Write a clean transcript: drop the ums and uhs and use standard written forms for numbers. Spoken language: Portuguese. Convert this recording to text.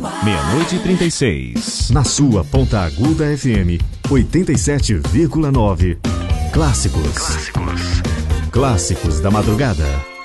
00:36. Na sua Ponta Aguda FM 87,9. Clássicos. Clássicos da madrugada.